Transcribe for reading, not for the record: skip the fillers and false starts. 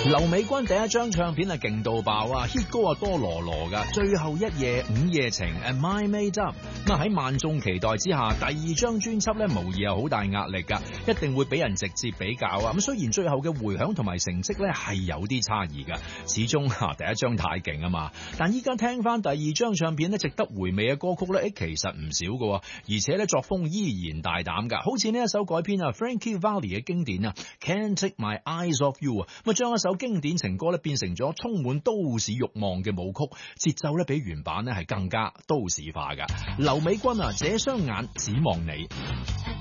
劉美君第一張唱片係勁到爆啊 ，hit 歌啊多羅羅噶，最後一夜午夜情 ，Am I Made Up？咁喺萬眾期待之下，第二張專輯咧無疑係好大壓力噶，一定會俾人直接比較啊。咁雖然最後嘅回響同埋成績咧係有啲差異噶，始終第一張太勁啊嘛。但依家聽翻第二張唱片咧，值得回味嘅歌曲咧，其實唔少噶，而且咧作風依然大膽噶，好似呢一首改編啊 Frankie Valli 嘅經典啊 Can't Take My Eyes Off You 啊，咁啊將一首經典情歌咧變成咗充滿都市慾望嘅舞曲，節奏咧比原版咧係更加都市化噶。劉美君啊，這雙眼只望你。